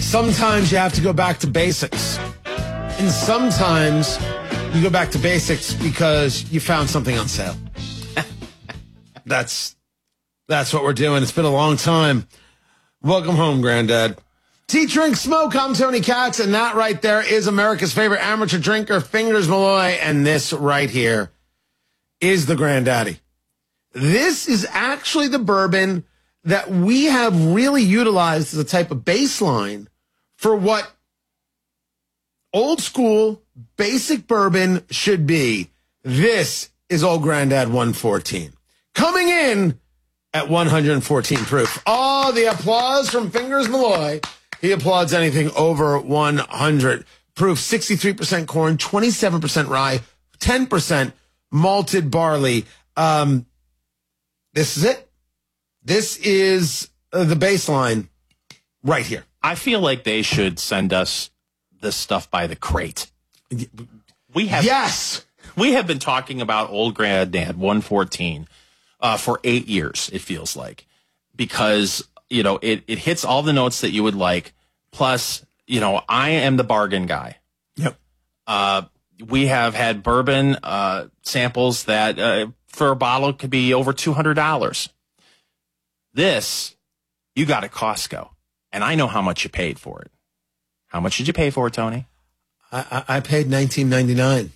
Sometimes you have to go back to basics. And sometimes you go back to basics because you found something on sale. That's what we're doing. It's been a long time. Welcome home, Granddad. Tea, Drink, Smoke. I'm Tony Katz, and that right there is America's favorite amateur drinker, Fingers Malloy, and this right here is the Granddaddy. This is actually the bourbon that we have really utilized as a type of baseline for what old school basic bourbon should be. This is Old Grandad 114. Coming in at 114 proof. Oh, the applause from Fingers Malloy. He applauds anything over 100 proof. 63% corn, 27% rye, 10% malted barley. This is it. This is the baseline right here. I feel like they should send us this stuff by the crate. We have been talking about Old Grandad 114 for 8 years, it feels like, because, you know, it hits all the notes that you would like. Plus, you know, I am the bargain guy. Yep. We have had bourbon samples that for a bottle could be over $200. This, you got at Costco, and I know how much you paid for it. How much did you pay for it, Tony? I paid $19.99.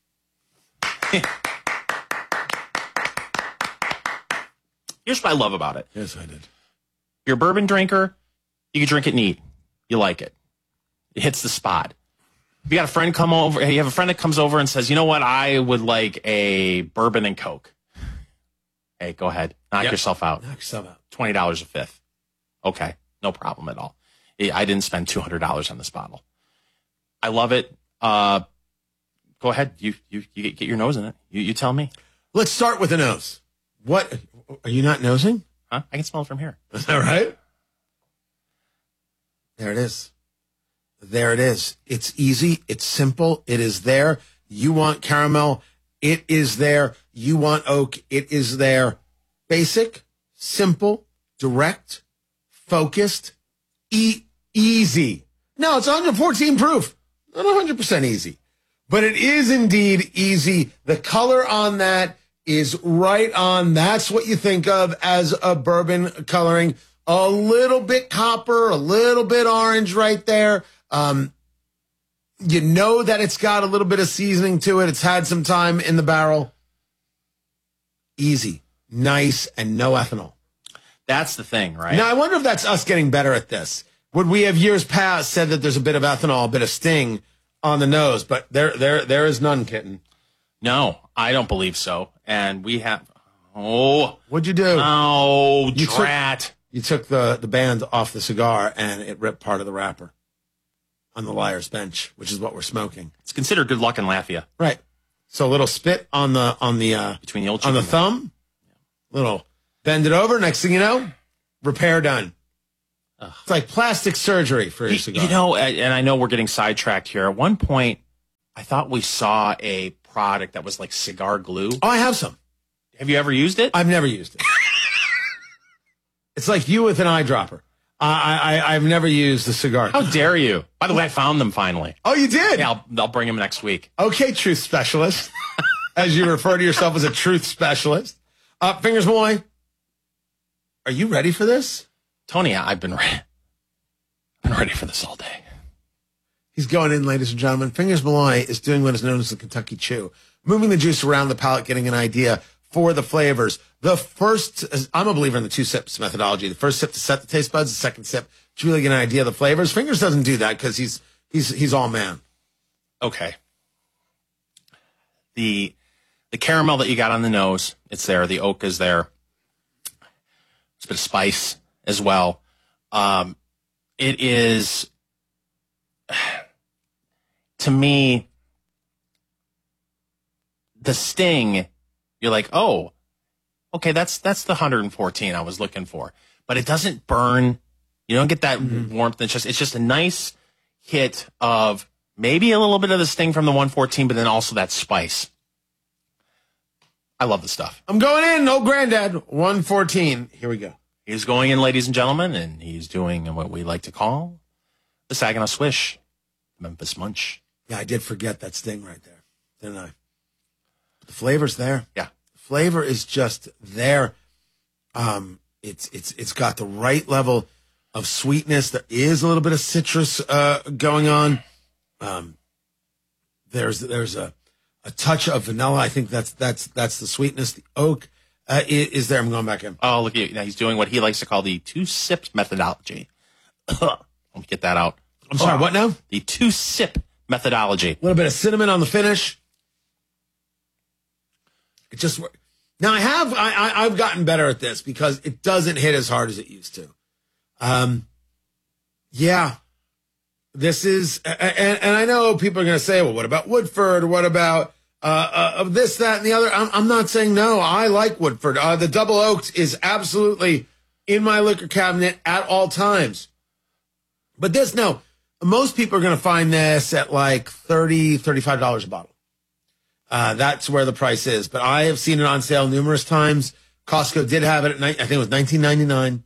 Here's what I love about it. Yes, I did. If you're a bourbon drinker, you can drink it neat. You like it. It hits the spot. If you got a friend come over, you have a friend that comes over and says, you know what, I would like a bourbon and Coke. Hey, go ahead. Knock yourself out. Knock yourself out. $20 a fifth. Okay, no problem at all. I didn't spend $200 on this bottle. I love it. Go ahead. You get your nose in it. You tell me. Let's start with the nose. What? Are you not nosing? Huh? I can smell it from here. Is that right? There it is. There it is. It's easy. It's simple. It is there. You want caramel. It is there. You want oak. It is there. Basic, simple, direct, focused, easy. No, it's 114 proof. Not 100% easy, but it is indeed easy. The color on that is right on. That's what you think of as a bourbon coloring. A little bit copper, a little bit orange right there. You know that it's got a little bit of seasoning to it. It's had some time in the barrel. Easy, nice, and no ethanol. That's the thing, right? Now, I wonder if that's us getting better at this. Would we have years past said that there's a bit of ethanol, a bit of sting on the nose? But there is none, kitten. No, I don't believe so. And we have... Oh. What'd you do? Oh, drat. You took the band off the cigar, and it ripped part of the wrapper on the liar's bench, which is what we're smoking. It's considered good luck in Lafayette. Right. So a little spit on the between the old on the thumb, little bend it over. Next thing you know, repair done. Ugh. It's like plastic surgery for your cigar. You know, and I know we're getting sidetracked here. At one point, I thought we saw a product that was like cigar glue. Oh, I have some. Have you ever used it? I've never used it. It's like you with an eyedropper. I've never used the cigar. How dare you? By the way, I found them finally. Oh, you did? Yeah, I'll bring them next week. Okay, truth specialist. As you refer to yourself as a truth specialist. Fingers Malloy, are you ready for this? Tony, I've been ready for this all day. He's going in, ladies and gentlemen. Fingers Malloy is doing what is known as the Kentucky Chew, moving the juice around the palate, getting an idea for the flavors. The first, I'm a believer in the 2 sips methodology. The first sip to set the taste buds, the second sip to really get an idea of the flavors. Fingers doesn't do that because he's all man. Okay. The caramel that you got on the nose, it's there. The oak is there. It's a bit of spice as well. It is, to me, the sting. You're like, oh, okay, that's the 114 I was looking for. But it doesn't burn. You don't get that warmth. It's just a nice hit of maybe a little bit of the sting from the 114, but then also that spice. I love the stuff. I'm going in, Old Grandad, 114. Here we go. He's going in, ladies and gentlemen, and he's doing what we like to call the Saginaw Swish, Memphis Munch. Yeah, I did forget that sting right there, didn't I? But the flavor's there. Yeah. The flavor is just there. It's got the right level of sweetness. There is a little bit of citrus going on. There's a touch of vanilla. I think that's the sweetness. The oak is there. I'm going back in. Oh, look at you. Now he's doing what he likes to call the 2-sip methodology. Let me get that out. I'm sorry, what now? The 2-sip methodology. A little bit of cinnamon on the finish. It just now I've gotten better at this because it doesn't hit as hard as it used to. Yeah, this is, and I know people are going to say, well, what about Woodford? What about this, that, and the other? I'm not saying no. I like Woodford. The Double Oaked is absolutely in my liquor cabinet at all times. But this, no, most people are going to find this at like $30, $35 a bottle. That's where the price is. But I have seen it on sale numerous times. Costco did have it at, I think it was $19.99.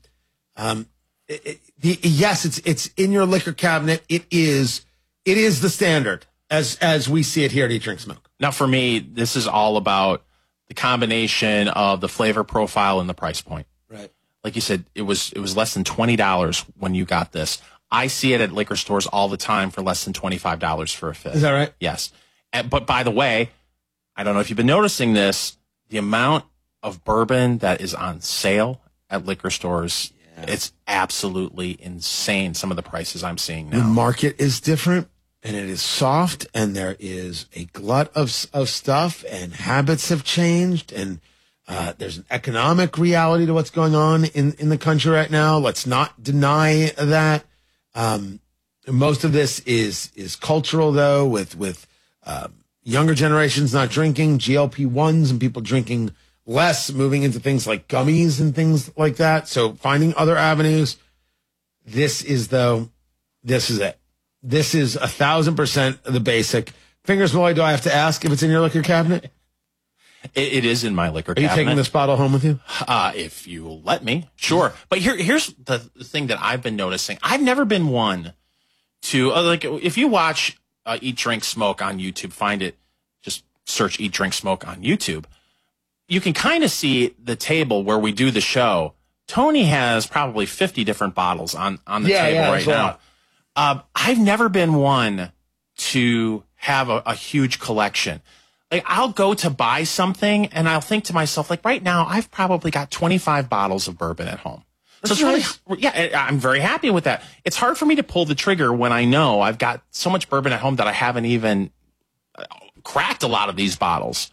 Yes, it's in your liquor cabinet. It is the standard as we see it here at Eat, Drink, Smoke. Now, for me, this is all about the combination of the flavor profile and the price point. Right. Like you said, it was less than $20 when you got this. I see it at liquor stores all the time for less than $25 for a fifth. Is that right? Yes. But by the way, I don't know if you've been noticing this, the amount of bourbon that is on sale at liquor stores, it's absolutely insane, some of the prices I'm seeing now. The market is different, and it is soft, and there is a glut of stuff, and habits have changed, and there's an economic reality to what's going on in the country right now. Let's not deny that. Most of this is cultural, though, with younger generations not drinking, GLP-1s and people drinking less, moving into things like gummies and things like that. So finding other avenues. This is it. This is 1,000% the basic. Fingers Malloy, do I have to ask if it's in your liquor cabinet? It is in my liquor cabinet. Are you taking this bottle home with you? If you will let me. Sure. But here's the thing that I've been noticing. I've never been one to, like, if you watch Eat, Drink, Smoke on YouTube, find it, just search Eat, Drink, Smoke on YouTube. You can kind of see the table where we do the show. Tony has probably 50 different bottles on the table right now. I've never been one to have a huge collection. Like, I'll go to buy something and I'll think to myself, like, right now I've probably got 25 bottles of bourbon at home. So it's nice. Really, yeah, I'm very happy with that. It's hard for me to pull the trigger when I know I've got so much bourbon at home that I haven't even cracked a lot of these bottles.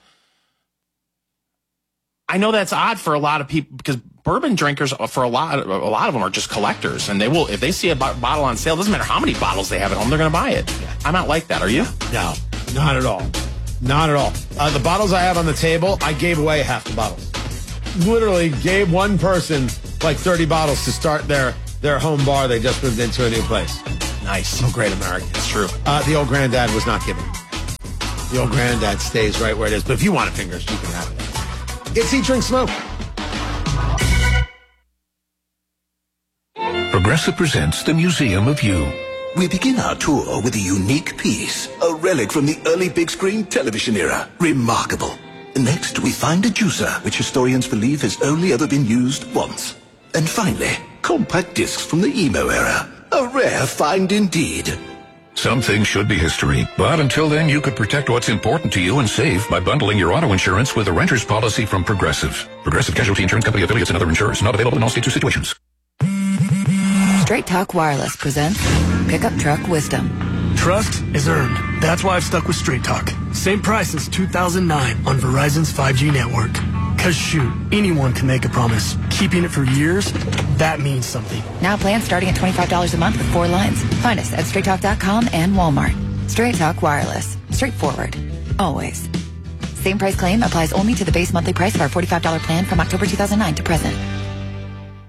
I know that's odd for a lot of people because bourbon drinkers, for a lot of them, are just collectors, and they will, if they see a bottle on sale, doesn't matter how many bottles they have at home, they're going to buy it. I'm not like that. Are you? No, not at all. Not at all. The bottles I have on the table, I gave away half the bottles. Literally gave one person like 30 bottles to start their home bar. They just moved into a new place. Nice. Oh, great American. It's true. The old granddad was not given. The old granddad stays right where it is. But if you want it, fingers, you can have it. It's Eat, Drink, Smoke. Progressive presents the Museum of You. We begin our tour with a unique piece, a relic from the early big screen television era. Remarkable. Next, we find a juicer, which historians believe has only ever been used once. And finally, compact discs from the emo era. A rare find indeed. Some things should be history, but until then you could protect what's important to you and save by bundling your auto insurance with a renter's policy from Progressive. Progressive Casualty Insurance Company affiliates and other insurers. Not available in all states or situations. Straight Talk Wireless presents Pickup Truck Wisdom. Trust is earned. That's why I've stuck with Straight Talk. Same price since 2009 on Verizon's 5G network. Cause shoot, anyone can make a promise. Keeping it for years, that means something. Now plans starting at $25 a month with 4 lines. Find us at straighttalk.com and Walmart. Straight Talk Wireless. Straightforward. Always. Same price claim applies only to the base monthly price of our $45 plan from October 2009 to present.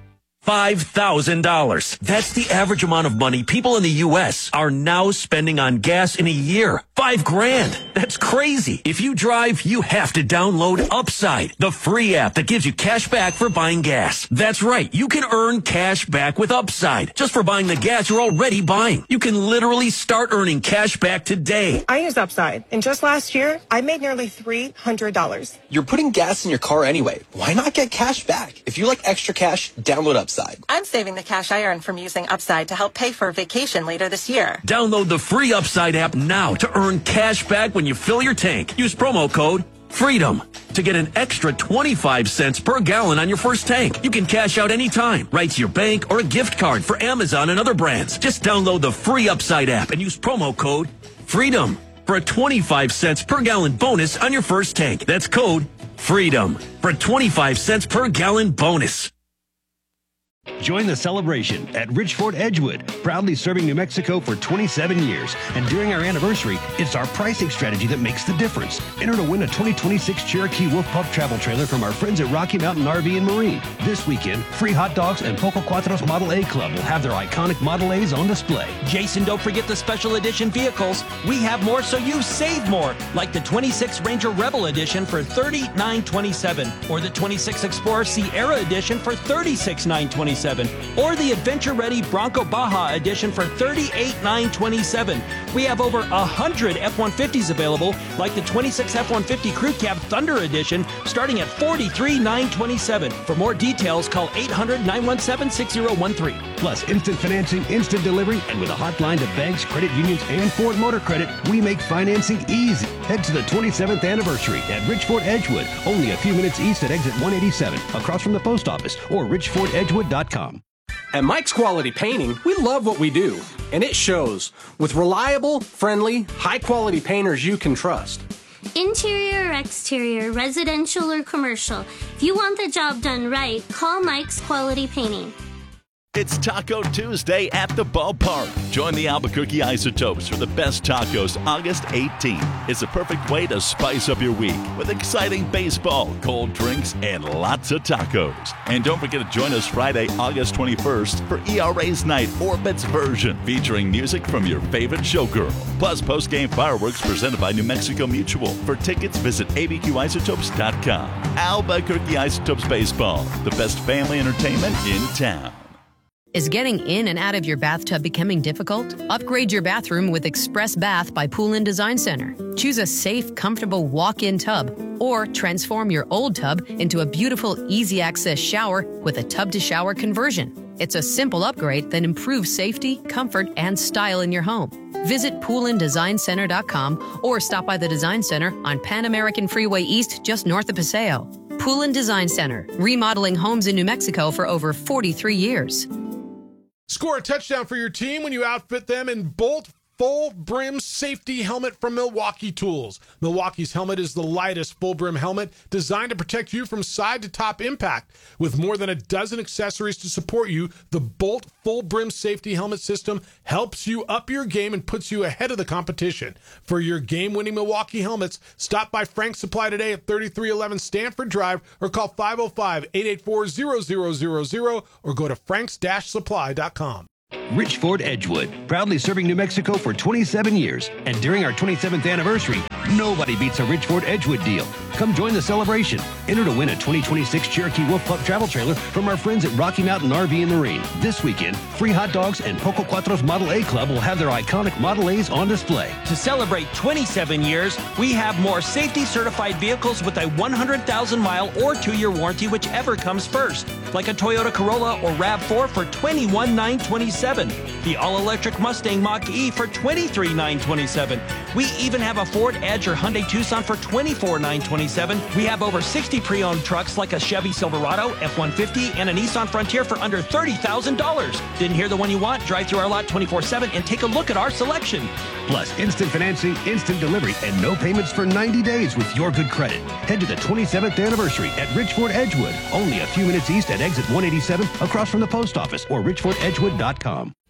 $5,000. That's the average amount of money people in the U.S. are now spending on gas in a year. $5,000. That's crazy. If you drive, you have to download Upside, the free app that gives you cash back for buying gas. That's right. You can earn cash back with Upside just for buying the gas you're already buying. You can literally start earning cash back today. I use Upside, and just last year, I made nearly $300. You're putting gas in your car anyway. Why not get cash back? If you like extra cash, download Upside. I'm saving the cash I earn from using Upside to help pay for a vacation later this year. Download the free Upside app now to earn cash back when you fill your tank. Use promo code FREEDOM to get an extra 25 cents per gallon on your first tank. You can cash out anytime, right to your bank or a gift card for Amazon and other brands. Just download the free Upside app and use promo code FREEDOM for a 25 cents per gallon bonus on your first tank. That's code FREEDOM for a 25 cents per gallon bonus. Join the celebration at Richford Edgewood, proudly serving New Mexico for 27 years. And during our anniversary, it's our pricing strategy that makes the difference. Enter to win a 2026 Cherokee Wolf Pup travel trailer from our friends at Rocky Mountain RV and Marine. This weekend, free hot dogs and Poco Cuatros Model A Club will have their iconic Model A's on display. Jason, don't forget the special edition vehicles. We have more so you save more, like the 26 Ranger Rebel Edition for $39.27, or the 26 Explorer Sierra Edition for $36,927. Or the Adventure Ready Bronco Baja Edition for $38,927. We have over 100 F-150s available, like the 26 F-150 Crew Cab Thunder Edition, starting at $43,927. For more details, call 800-917-6013. Plus, instant financing, instant delivery, and with a hotline to banks, credit unions, and Ford Motor Credit, we make financing easy. Head to the 27th anniversary at Richford Edgewood, only a few minutes east at exit 187, across from the post office, or richfordedgewood.com. At Mike's Quality Painting, we love what we do, and it shows. With reliable, friendly, high-quality painters you can trust. Interior or exterior, residential or commercial, if you want the job done right, call Mike's Quality Painting. It's Taco Tuesday at the ballpark. Join the Albuquerque Isotopes for the best tacos August 18th. It's a perfect way to spice up your week with exciting baseball, cold drinks, and lots of tacos. And don't forget to join us Friday, August 21st for ERA's Night Orbits version, featuring music from your favorite showgirl. Plus post-game fireworks presented by New Mexico Mutual. For tickets, visit abqisotopes.com. Albuquerque Isotopes Baseball, the best family entertainment in town. Is getting in and out of your bathtub becoming difficult? Upgrade your bathroom with Express Bath by Poolin Design Center. Choose a safe, comfortable walk-in tub, or transform your old tub into a beautiful, easy-access shower with a tub-to-shower conversion. It's a simple upgrade that improves safety, comfort, and style in your home. Visit PoolinDesignCenter.com or stop by the Design Center on Pan American Freeway East, just north of Paseo. Poolin Design Center, remodeling homes in New Mexico for over 43 years. Score a touchdown for your team when you outfit them in Bolt Full Brim Safety Helmet from Milwaukee Tools. Milwaukee's helmet is the lightest full brim helmet designed to protect you from side to top impact. With more than a dozen accessories to support you, the Bolt Full Brim Safety Helmet system helps you up your game and puts you ahead of the competition. For your game-winning Milwaukee helmets, stop by Frank's Supply today at 3311 Stanford Drive or call 505-884-0000 or go to franks-supply.com. Richford Edgewood, proudly serving New Mexico for 27 years. And during our 27th anniversary, nobody beats a Richford Edgewood deal. Come join the celebration. Enter to win a 2026 Cherokee Wolf Pup travel trailer from our friends at Rocky Mountain RV and Marine. This weekend, free hot dogs and Poco Cuatros Model A Club will have their iconic Model A's on display. To celebrate 27 years, we have more safety-certified vehicles with a 100,000-mile or 2-year warranty, whichever comes first, like a Toyota Corolla or RAV4 for $21,927. The all-electric Mustang Mach-E for $23,927. We even have a Ford Edge or Hyundai Tucson for $24,927. We have over 60 pre-owned trucks like a Chevy Silverado, F-150, and a Nissan Frontier for under $30,000. Didn't hear the one you want? Drive through our lot 24/7 and take a look at our selection. Plus, instant financing, instant delivery, and no payments for 90 days with your good credit. Head to the 27th anniversary at Richford Edgewood, only a few minutes east at exit 187, across from the post office, or richfordedgewood.com.